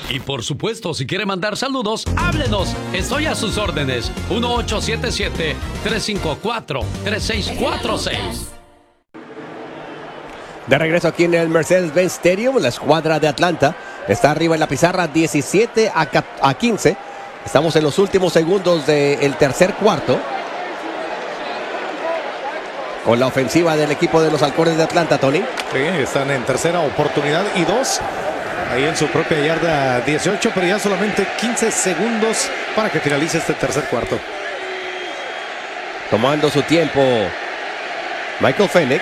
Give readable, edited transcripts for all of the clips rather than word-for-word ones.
Y por supuesto, si quiere mandar saludos, háblenos. Estoy a sus órdenes. 1877-354-3646. De regreso aquí en el Mercedes-Benz Stadium, la escuadra de Atlanta está arriba en la pizarra 17-15. Estamos en los últimos segundos del tercer cuarto. Con la ofensiva del equipo de los Halcones de Atlanta, Tony. Sí, están en tercera oportunidad y 2. Ahí en su propia yarda 18, pero ya solamente 15 segundos para que finalice este tercer cuarto. Tomando su tiempo, Michael Penix.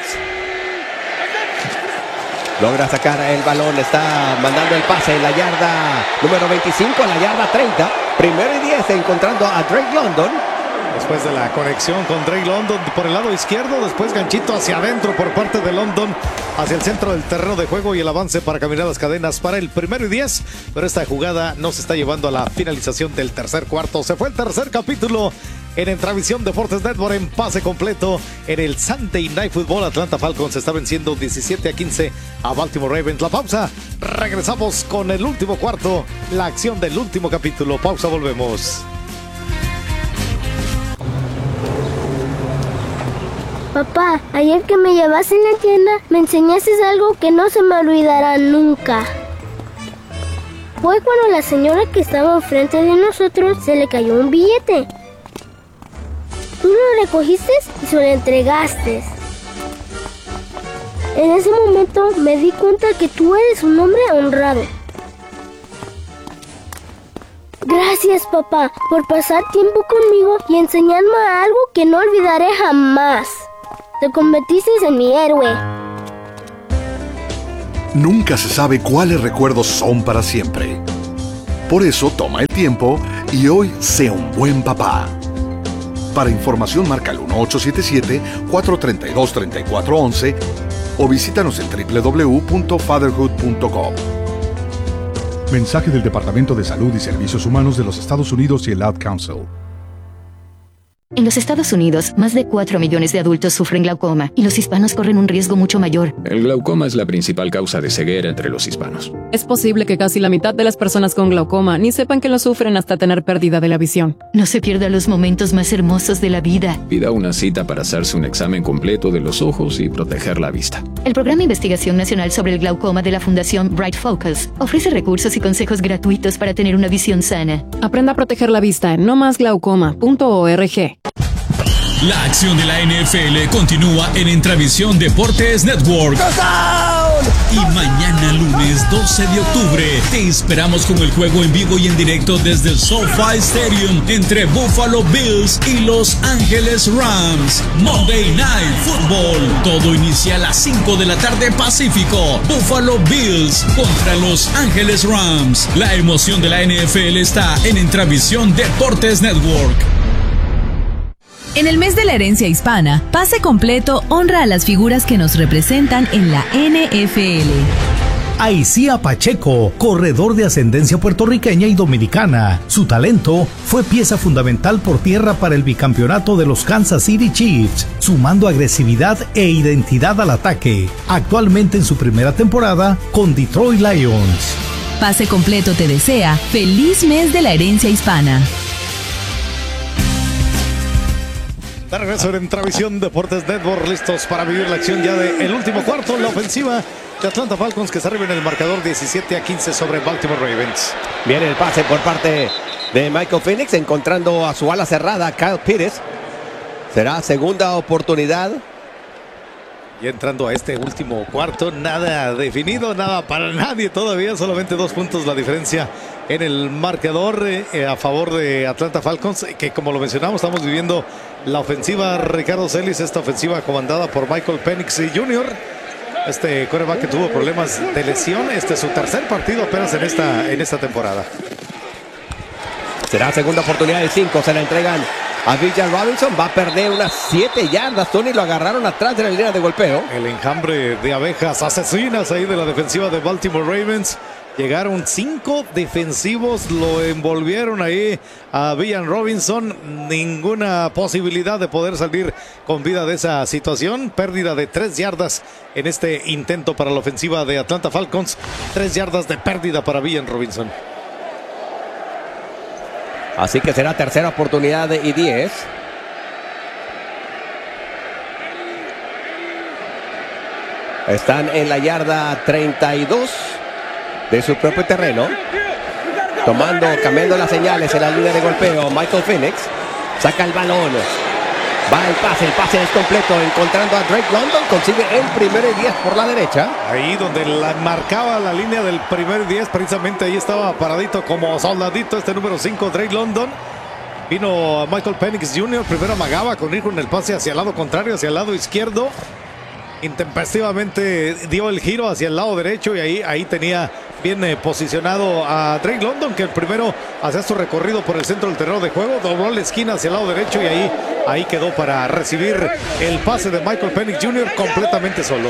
Logra sacar el balón, está mandando el pase en la yarda número 25 a la yarda 30. Primero y 10 encontrando a Drake London. Después de la conexión con Drake London por el lado izquierdo, después ganchito hacia adentro por parte de London, hacia el centro del terreno de juego y el avance para caminar las cadenas para el primero y 10. Pero esta jugada no se está llevando a la finalización del tercer cuarto. Se fue el tercer capítulo en Entravisión Deportes Network en pase completo en el Sunday Night Football. Atlanta Falcons está venciendo 17-15 a Baltimore Ravens. La pausa, regresamos con el último cuarto, la acción del último capítulo. Pausa, volvemos. Papá, ayer que me llevaste en la tienda, me enseñaste algo que no se me olvidará nunca. Fue cuando la señora que estaba enfrente de nosotros se le cayó un billete. Tú lo recogiste y se lo entregaste. En ese momento me di cuenta que tú eres un hombre honrado. Gracias, papá, por pasar tiempo conmigo y enseñarme algo que no olvidaré jamás. Te convertiste en mi héroe. Nunca se sabe cuáles recuerdos son para siempre. Por eso toma el tiempo y hoy sea un buen papá. Para información marca el 1877-432-3411 o visítanos en www.fatherhood.com. Mensaje del Departamento de Salud y Servicios Humanos de los Estados Unidos y el Ad Council. En los Estados Unidos, más de 4 millones de adultos sufren glaucoma y los hispanos corren un riesgo mucho mayor. El glaucoma es la principal causa de ceguera entre los hispanos. Es posible que casi la mitad de las personas con glaucoma ni sepan que lo sufren hasta tener pérdida de la visión. No se pierda los momentos más hermosos de la vida. Pida una cita para hacerse un examen completo de los ojos y proteger la vista. El Programa de Investigación Nacional sobre el Glaucoma de la Fundación Bright Focus ofrece recursos y consejos gratuitos para tener una visión sana. Aprenda a proteger la vista en nomasglaucoma.org. La acción de la NFL continúa en Entravisión Deportes Network. Y mañana lunes 12 de octubre te esperamos con el juego en vivo y en directo desde el SoFi Stadium entre Buffalo Bills y Los Ángeles Rams. Monday Night Football. Todo inicia a las 5 de la tarde Pacífico. Buffalo Bills contra Los Ángeles Rams. La emoción de la NFL está en Entravisión Deportes Network. En el mes de la herencia hispana, Pase Completo honra a las figuras que nos representan en la NFL. Aicía Pacheco, corredor de ascendencia puertorriqueña y dominicana. Su talento fue pieza fundamental por tierra para el bicampeonato de los Kansas City Chiefs, sumando agresividad e identidad al ataque. Actualmente en su primera temporada con Detroit Lions. Pase Completo te desea feliz mes de la herencia hispana. De regreso en Entravisión Deportes Network, listos para vivir la acción ya del último cuarto. La ofensiva de Atlanta Falcons que se arriba en el marcador 17-15 sobre Baltimore Ravens. Viene el pase por parte de Michael Penix, encontrando a su ala cerrada, Kyle Pitts. Será segunda oportunidad. Y entrando a este último cuarto, nada definido, nada para nadie todavía, solamente 2 puntos la diferencia en el marcador a favor de Atlanta Falcons, que como lo mencionamos, estamos viviendo la ofensiva Ricardo Celis, esta ofensiva comandada por Michael Penix Jr., este quarterback que tuvo problemas de lesión. Este es su tercer partido apenas en esta temporada. Será segunda oportunidad de 5, se la entregan a Villan Robinson, va a perder unas 7 yardas, Tony, lo agarraron atrás de la línea de golpeo. El enjambre de abejas asesinas ahí de la defensiva de Baltimore Ravens. Llegaron 5 defensivos, lo envolvieron ahí a Villan Robinson. Ninguna posibilidad de poder salir con vida de esa situación. Pérdida de 3 yardas en este intento para la ofensiva de Atlanta Falcons. 3 yardas de pérdida para Villan Robinson. Así que será tercera oportunidad y 10. Están en la yarda 32 de su propio terreno. Cambiando las señales en la línea de golpeo. Michael Penix saca el balón. Va el pase es completo, encontrando a Drake London, consigue el primero y 10 por la derecha. Ahí donde marcaba la línea del primer y 10, precisamente ahí estaba paradito como soldadito este número 5, Drake London. Vino a Michael Penix Jr., primero amagaba con ir con el pase hacia el lado contrario, hacia el lado izquierdo. Intempestivamente dio el giro hacia el lado derecho y ahí tenía bien posicionado a Drake London, que el primero hacía su recorrido por el centro del terreno de juego, dobló la esquina hacia el lado derecho y ahí quedó para recibir el pase de Michael Penix Jr. completamente solo.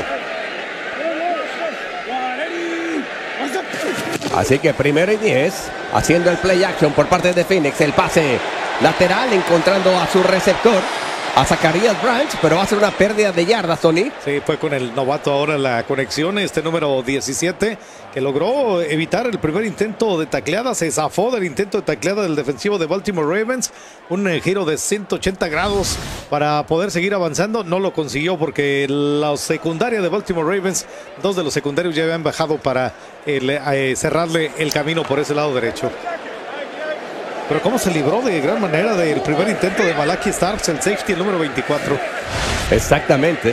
Así que primero y 10, haciendo el play action por parte de Phoenix, el pase lateral encontrando a su receptor, a Zacharias Branch, pero va a ser una pérdida de yardas, Tony. Sí, fue con el novato ahora la conexión, este número 17, que logró evitar el primer intento de tacleada, se zafó del intento de tacleada del defensivo de Baltimore Ravens, un giro de 180 grados para poder seguir avanzando, no lo consiguió porque la secundaria de Baltimore Ravens, dos de los secundarios ya habían bajado para cerrarle el camino por ese lado derecho. Pero cómo se libró de gran manera del primer intento de Malaki Starks, el safety, el número 24. Exactamente.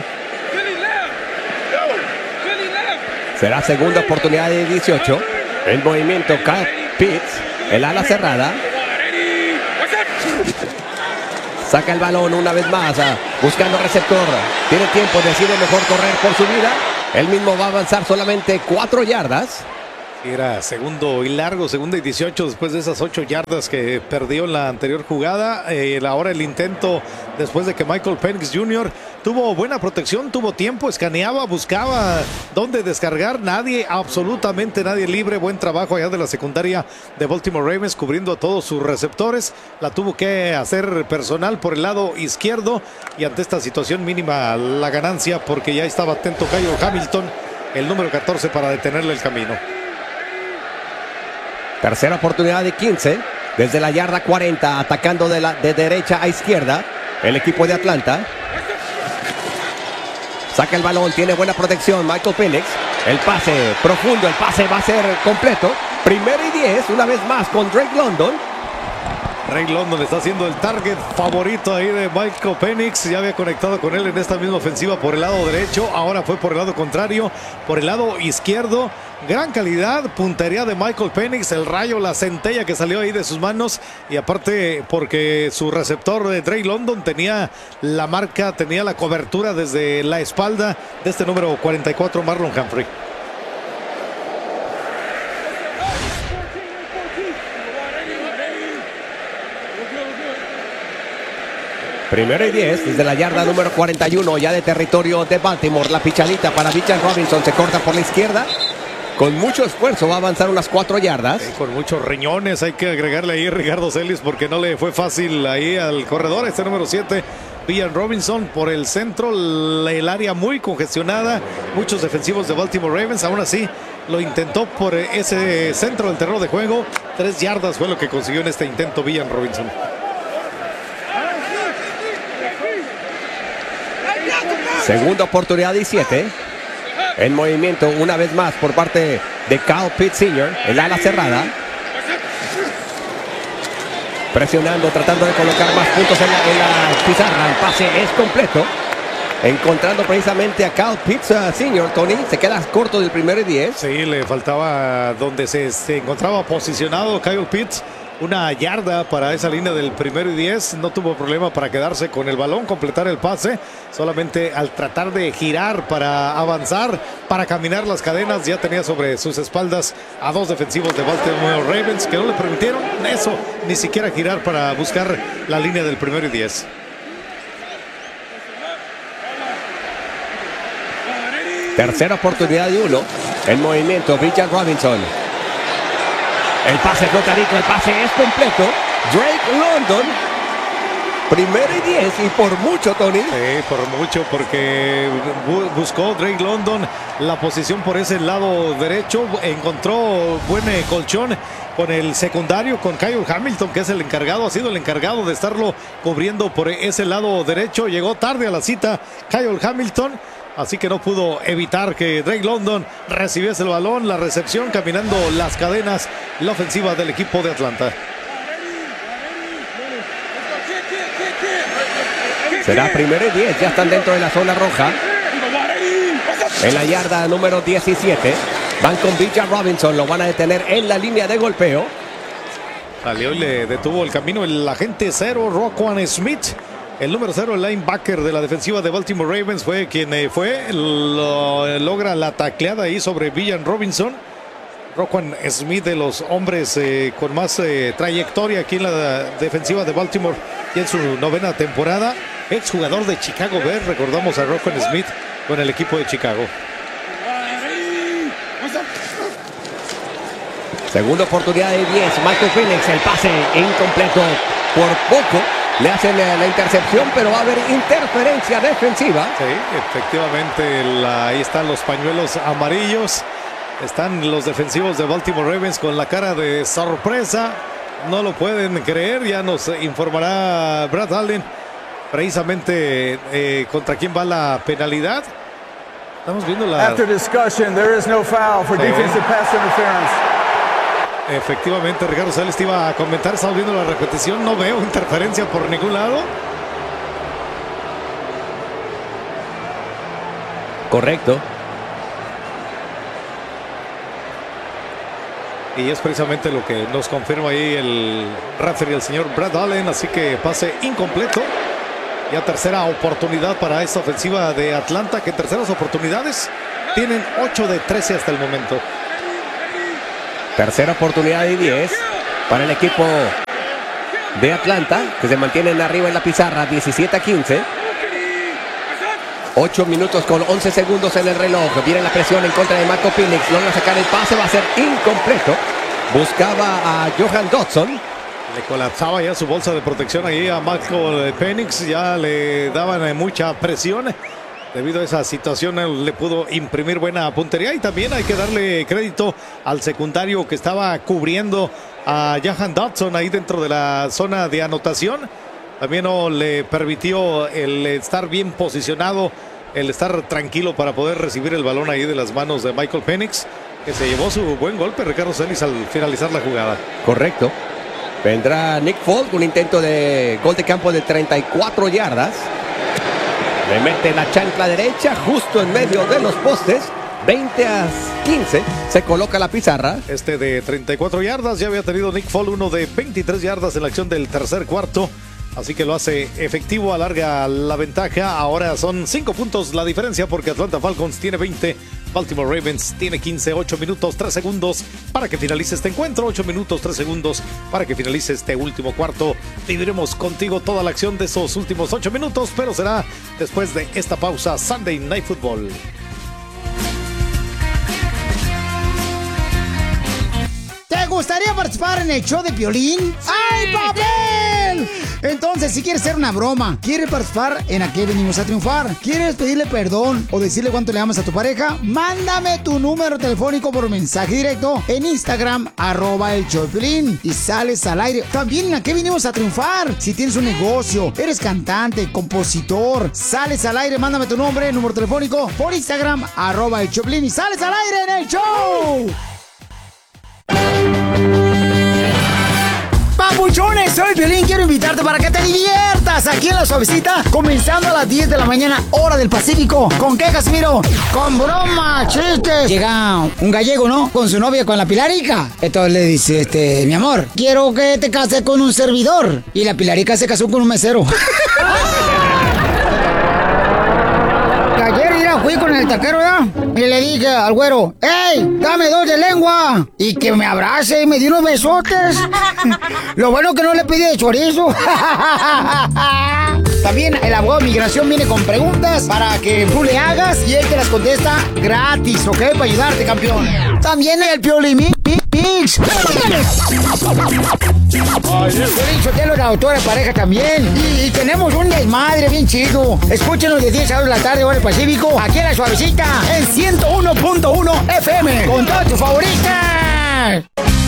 Será segunda oportunidad de 18. En movimiento Kyle Pitts, el ala cerrada. Saca el balón una vez más, buscando receptor. Tiene tiempo, decide mejor correr por su vida. Él mismo va a avanzar solamente 4 yardas. Era segundo y largo, segunda y 18 después de esas 8 yardas que perdió en la anterior jugada. Ahora el intento después de que Michael Penix Jr. tuvo buena protección, tuvo tiempo, escaneaba, buscaba dónde descargar. Absolutamente nadie libre. Buen trabajo allá de la secundaria de Baltimore Ravens cubriendo a todos sus receptores. La tuvo que hacer personal por el lado izquierdo y ante esta situación mínima la ganancia porque ya estaba atento Kyle Hamilton, el número 14, para detenerle el camino. Tercera oportunidad de 15, desde la yarda 40, atacando de derecha a izquierda, el equipo de Atlanta. Saca el balón, tiene buena protección Michael Penix. El pase profundo, el pase va a ser completo. Primero y 10, una vez más con Drake London. Drake London está siendo el target favorito ahí de Michael Penix. Ya había conectado con él en esta misma ofensiva por el lado derecho. Ahora fue por el lado contrario, por el lado izquierdo. Gran calidad, puntería de Michael Penix, el rayo, la centella que salió ahí de sus manos. Y aparte porque su receptor de Drake London tenía la marca, tenía la cobertura desde la espalda de este número 44, Marlon Humphrey. Primero y 10, desde la yarda número 41, ya de territorio de Baltimore. La pichadita para Bijan Robinson, se corta por la izquierda. Con mucho esfuerzo va a avanzar unas 4 yardas. Con muchos riñones, hay que agregarle ahí a Ricardo Celis porque no le fue fácil ahí al corredor. Este número 7, Bijan Robinson, por el centro, el área muy congestionada. Muchos defensivos de Baltimore Ravens, aún así lo intentó por ese centro del terreno de juego. 3 yardas fue lo que consiguió en este intento Bijan Robinson. Segunda oportunidad 17. En movimiento una vez más por parte de Kyle Pitts Sr., el ala cerrada. Presionando, tratando de colocar más puntos en la pizarra. El pase es completo. Encontrando precisamente a Kyle Pitts Sr., Tony. Se queda corto del primero y 10. Sí, le faltaba donde se encontraba posicionado Kyle Pitts. Una yarda para esa línea del primero y 10. No tuvo problema para quedarse con el balón, completar el pase. Solamente al tratar de girar para avanzar, para caminar las cadenas, ya tenía sobre sus espaldas a 2 defensivos de Baltimore Ravens que no le permitieron eso, ni siquiera girar para buscar la línea del primero y 10. Tercera oportunidad de 1. En movimiento, Bijan Robinson. El pase flotadito, el pase es completo. Drake London Primero y 10 y por mucho, Tony. Sí, por mucho, porque buscó Drake London la posición por ese lado derecho. Encontró buen colchón con el secundario, con Kyle Hamilton, que es el encargado, ha sido el encargado de estarlo cubriendo por ese lado derecho. Llegó tarde a la cita Kyle Hamilton, así que no pudo evitar que Drake London recibiese el balón. La recepción, caminando las cadenas, la ofensiva del equipo de Atlanta. Será primero y 10, ya están dentro de la zona roja. En la yarda número 17. Van con Bijan Robinson, lo van a detener en la línea de golpeo. Salió y le detuvo el camino el agente 0, Roquan Smith. El número 0, el linebacker de la defensiva de Baltimore Ravens, fue quien logra la tacleada ahí sobre Bijan Robinson. Roquan Smith, de los hombres con más trayectoria aquí en la defensiva de Baltimore y en su 9ª temporada. Exjugador de Chicago Bears, recordamos a Roquan Smith con el equipo de Chicago. Segunda oportunidad de 10. Michael Penix, el pase incompleto. Por poco le hacen la intercepción, pero va a haber interferencia defensiva. Sí, efectivamente, ahí están los pañuelos amarillos. Están los defensivos de Baltimore Ravens con la cara de sorpresa. No lo pueden creer. Ya nos informará Brad Allen precisamente contra quién va la penalidad. Estamos viendo la... After discussion, there is no foul for defensive pass interference. Efectivamente, Ricardo Sales te iba a comentar, estamos viendo la repetición, no veo interferencia por ningún lado. Correcto. Y es precisamente lo que nos confirma ahí el referee, el señor Brad Allen, así que pase incompleto. Ya tercera oportunidad para esta ofensiva de Atlanta, que terceras oportunidades tienen 8 de 13 hasta el momento. Tercera oportunidad de 10 para el equipo de Atlanta, que se mantienen arriba en la pizarra, 17-15. 8 minutos con 11 segundos en el reloj. Viene la presión en contra de Michael Penix. Logra sacar el pase, va a ser incompleto. Buscaba a Johan Dodson. Le colapsaba ya su bolsa de protección ahí a Michael Penix. Ya le daban mucha presión. Debido a esa situación, él le pudo imprimir buena puntería. Y también hay que darle crédito al secundario que estaba cubriendo a Johan Dodson ahí dentro de la zona de anotación. También no le permitió el estar bien posicionado, el estar tranquilo para poder recibir el balón ahí de las manos de Michael Penix, que se llevó su buen golpe, Ricardo Celis, al finalizar la jugada. Correcto. Vendrá Nick Folk, un intento de gol de campo de 34 yardas. Le mete la chancla derecha justo en medio de los postes. 20-15. Se coloca la pizarra. Este de 34 yardas. Ya había tenido Nick Folk uno de 23 yardas en la acción del tercer cuarto. Así que lo hace efectivo, alarga la ventaja. Ahora son 5 puntos la diferencia, porque Atlanta Falcons tiene 20, Baltimore Ravens tiene 15. 8 minutos 3 segundos para que finalice este encuentro. 8 minutos 3 segundos para que finalice este último cuarto. Viviremos contigo toda la acción de esos últimos 8 minutos, pero será después de esta pausa. Sunday Night Football. ¿Te gustaría participar en el show de Piolín? ¡Ay, papel! Entonces, si quieres hacer una broma, quieres participar en ¿A qué venimos a triunfar? ¿Quieres pedirle perdón o decirle cuánto le amas a tu pareja? Mándame tu número telefónico por mensaje directo en Instagram, @el show de Piolín, y sales al aire. También en ¿A qué venimos a triunfar? Si tienes un negocio, eres cantante, compositor, sales al aire, mándame tu nombre, número telefónico por Instagram, @el show de Piolín, y sales al aire en el show. Papuchones, soy Piolín, quiero invitarte para que te diviertas aquí en La Suavecita, comenzando a las 10 de la mañana, hora del Pacífico. ¿Con qué, Casimiro? Con bromas, chistes. Llega un gallego, ¿no? Con su novia, con la Pilarica. Entonces le dice, mi amor, quiero que te cases con un servidor. Y la Pilarica se casó con un mesero. Ayer fui con el taquero, ¿ya? Y le dije al güero, ¡ey, dame 2 de lengua! Y que me abrace y me dio unos besotes. Lo bueno que no le pedí de chorizo. También el abogado de migración viene con preguntas para que tú le hagas y él te las contesta gratis, ¿ok? Para ayudarte, campeón. También el Piolín Mix. Piolín Sotelo, la doctora pareja también. Y tenemos un desmadre bien chido. Escúchenos de 10 a 2 de la tarde, hora del Pacífico, aquí en La Suavecita, en 101.1 FM, con todas tus favoritas.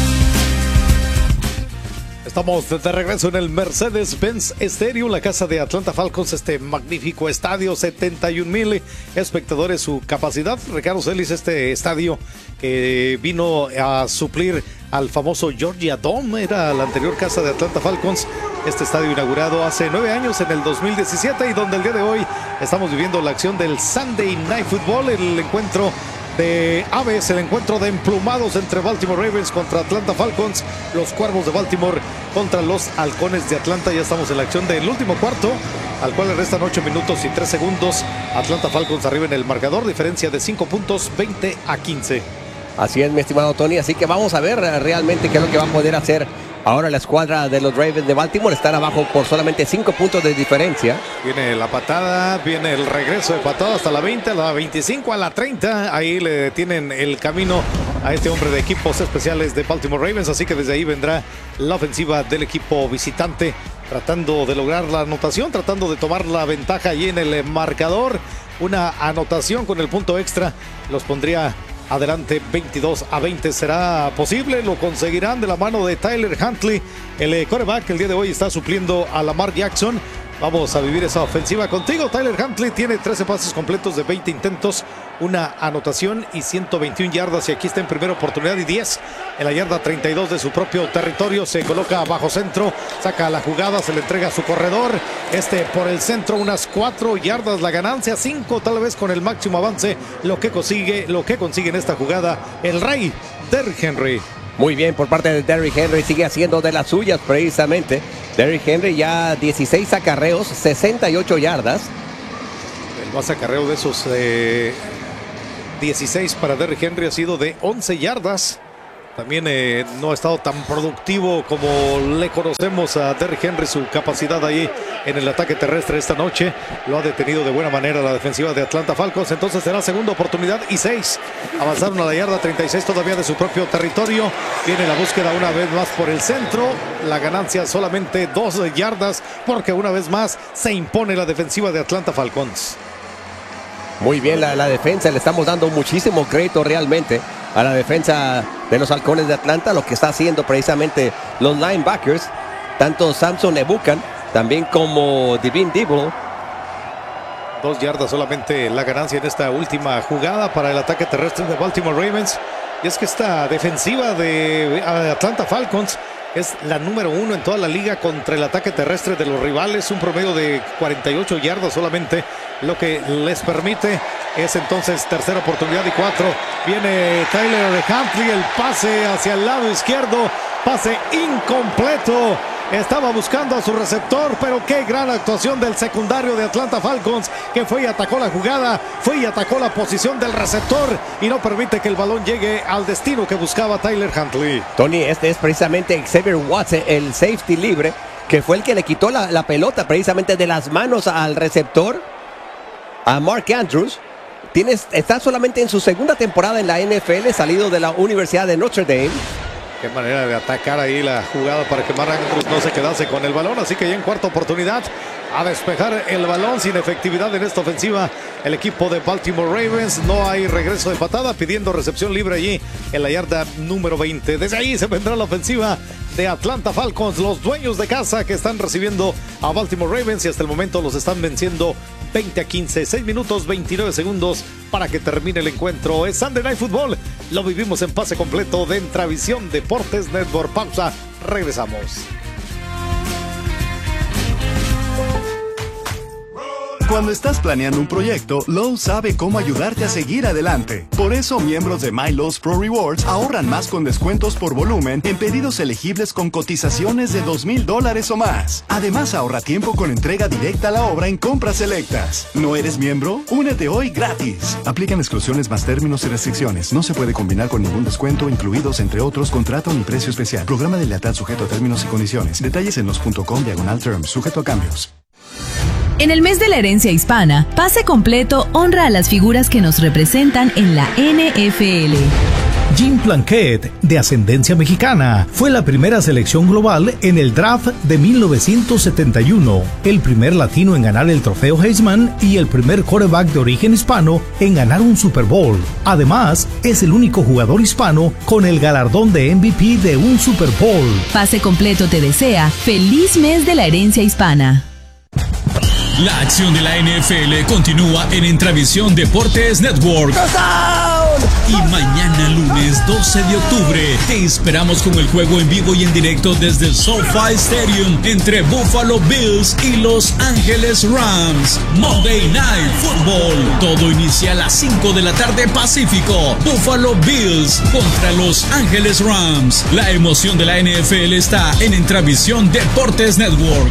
Estamos de regreso en el Mercedes-Benz Stadium, la casa de Atlanta Falcons, este magnífico estadio, 71,000 espectadores su capacidad. Ricardo Celis, este estadio que vino a suplir al famoso Georgia Dome, era la anterior casa de Atlanta Falcons. Este estadio inaugurado hace 9 años, en el 2017, y donde el día de hoy estamos viviendo la acción del Sunday Night Football, el encuentro de aves, el encuentro de emplumados entre Baltimore Ravens contra Atlanta Falcons, los Cuervos de Baltimore contra los Halcones de Atlanta. Ya estamos en la acción del último cuarto, al cual le restan 8 minutos y 3 segundos. Atlanta Falcons arriba en el marcador, diferencia de 5 puntos, 20-15. Así es, mi estimado Tony, así que vamos a ver realmente qué es lo que va a poder hacer ahora la escuadra de los Ravens de Baltimore. Están abajo por solamente 5 puntos de diferencia. Viene la patada, viene el regreso de patada hasta la 20, a la 25, a la 30. Ahí le detienen el camino a este hombre de equipos especiales de Baltimore Ravens. Así que desde ahí vendrá la ofensiva del equipo visitante, tratando de lograr la anotación, tratando de tomar la ventaja ahí en el marcador. Una anotación con el punto extra los pondría adelante 22-20. ¿Será posible? ¿Lo conseguirán de la mano de Tyler Huntley? El quarterback el día de hoy está supliendo a Lamar Jackson. Vamos a vivir esa ofensiva contigo. Tyler Huntley tiene 13 pases completos de 20 intentos, una anotación y 121 yardas. Y aquí está en primera oportunidad y 10 en la yarda 32 de su propio territorio. Se coloca bajo centro, saca la jugada, se le entrega a su corredor. Por el centro, unas 4 yardas la ganancia, 5 tal vez con el máximo avance. Lo que consigue en esta jugada el rey Derrick Henry. Muy bien por parte de Derrick Henry, sigue haciendo de las suyas precisamente. Derrick Henry ya 16 acarreos, 68 yardas. El más acarreo de esos 16 para Derrick Henry ha sido de 11 yardas. También no ha estado tan productivo como le conocemos a Derrick Henry. Su capacidad ahí en el ataque terrestre esta noche lo ha detenido de buena manera la defensiva de Atlanta Falcons. Entonces será segunda oportunidad y 6. Avanzaron a la yarda 36 todavía de su propio territorio. Viene la búsqueda una vez más por el centro. La ganancia solamente 2 yardas porque una vez más se impone la defensiva de Atlanta Falcons. Muy bien la defensa, le estamos dando muchísimo crédito realmente a la defensa de los Halcones de Atlanta, lo que está haciendo precisamente los linebackers, tanto Samson Ebukam, también como Divine Dibble. 2 yardas solamente la ganancia en esta última jugada para el ataque terrestre de Baltimore Ravens. Y es que esta defensiva de Atlanta Falcons es la número 1 en toda la liga contra el ataque terrestre de los rivales. Un promedio de 48 yardas solamente, lo que les permite es entonces tercera oportunidad y 4. Viene Tyler Huntley, el pase hacia el lado izquierdo, pase incompleto. Estaba buscando a su receptor, pero qué gran actuación del secundario de Atlanta Falcons, que fue y atacó la jugada, fue y atacó la posición del receptor y no permite que el balón llegue al destino que buscaba Tyler Huntley. Tony, este es precisamente Xavier Watson, el safety libre, que fue el que le quitó la pelota precisamente de las manos al receptor, a Mark Andrews. Está solamente en su segunda temporada en la NFL, salido de la Universidad de Notre Dame. Qué manera de atacar ahí la jugada para que Mark Andrews no se quedase con el balón. Así que ya en cuarta oportunidad a despejar el balón, sin efectividad en esta ofensiva el equipo de Baltimore Ravens. No hay regreso de patada, pidiendo recepción libre allí en la yarda número 20. Desde ahí se vendrá la ofensiva de Atlanta Falcons, los dueños de casa que están recibiendo a Baltimore Ravens y hasta el momento los están venciendo 20-15, 6 minutos 29 segundos para que termine el encuentro. Es Sunday Night Football, lo vivimos en pase completo de Entravisión Deportes Network. Pausa, regresamos. Cuando estás planeando un proyecto, Lowe's sabe cómo ayudarte a seguir adelante. Por eso, miembros de My Lowe's Pro Rewards ahorran más con descuentos por volumen en pedidos elegibles con cotizaciones de $2,000 o más. Además, ahorra tiempo con entrega directa a la obra en compras selectas. ¿No eres miembro? Únete hoy gratis. Aplican exclusiones más términos y restricciones. No se puede combinar con ningún descuento, incluidos entre otros contrato ni precio especial. Programa de lealtad sujeto a términos y condiciones. Detalles en los.com/terms, sujeto a cambios. En el mes de la herencia hispana, Pase Completo honra a las figuras que nos representan en la NFL. Jean Planquet, de ascendencia mexicana, fue la primera selección global en el draft de 1971, el primer latino en ganar el trofeo Heisman y el primer quarterback de origen hispano en ganar un Super Bowl. Además, es el único jugador hispano con el galardón de MVP de un Super Bowl. Pase Completo te desea feliz mes de la herencia hispana. La acción de la NFL continúa en Entravisión Deportes Network. Y mañana lunes 12 de octubre te esperamos con el juego en vivo y en directo desde el SoFi Stadium entre Buffalo Bills y Los Ángeles Rams. Monday Night Football. Todo inicia a las 5 de la tarde Pacífico. Buffalo Bills contra Los Ángeles Rams. La emoción de la NFL está en Entravisión Deportes Network.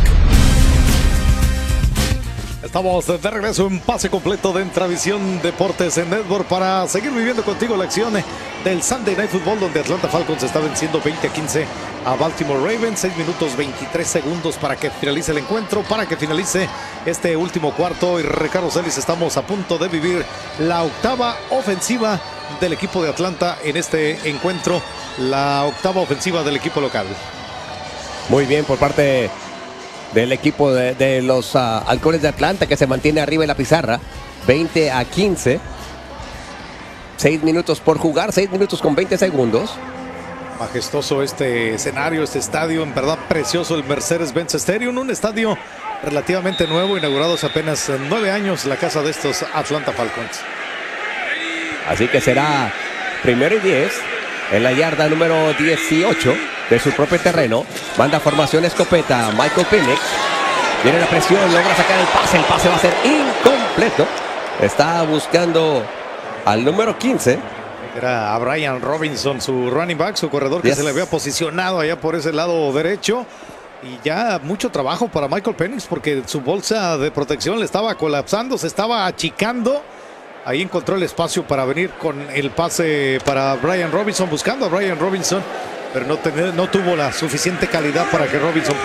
Estamos de regreso en Pase Completo de Entravisión Deportes en Network para seguir viviendo contigo la acción del Sunday Night Football, donde Atlanta Falcons está venciendo 20-15 a Baltimore Ravens. 6 minutos 23 segundos para que finalice el encuentro, para que finalice este último cuarto. Y Ricardo Celis, estamos a punto de vivir la octava ofensiva del equipo de Atlanta en este encuentro, la octava ofensiva del equipo local. Muy bien por parte del equipo de los Halcones de Atlanta, que se mantiene arriba en la pizarra, 20-15. 6 minutos por jugar, 6 minutos con 20 segundos. Majestuoso este escenario, este estadio, en verdad precioso, el Mercedes-Benz Stadium, un estadio relativamente nuevo, inaugurado hace apenas 9 años, la casa de estos Atlanta Falcons. Así que será 1st y 10 en la yarda número 18 de su propio terreno. Manda formación escopeta Michael Penix. Viene la presión, logra sacar el pase va a ser incompleto. Está buscando al número 15. Era a Brian Robinson, su running back, su corredor, que se le había posicionado allá por ese lado derecho. Y ya mucho trabajo para Michael Penix, porque su bolsa de protección le estaba colapsando, se estaba achicando. Ahí encontró el espacio para venir con el pase para Brian Robinson, buscando a Brian Robinson, pero no tuvo la suficiente calidad para que Robinson